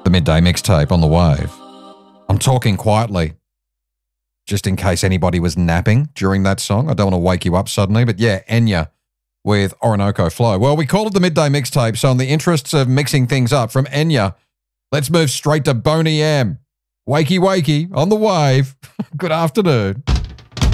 The midday mixtape on the wave. I'm talking quietly, just in case anybody was napping during that song. I don't want to wake you up suddenly, but yeah, Enya with Orinoco Flow. Well, we called it the midday mixtape, so in the interests of mixing things up from Enya, let's move straight to Boney M. Wakey wakey on the wave. Good afternoon.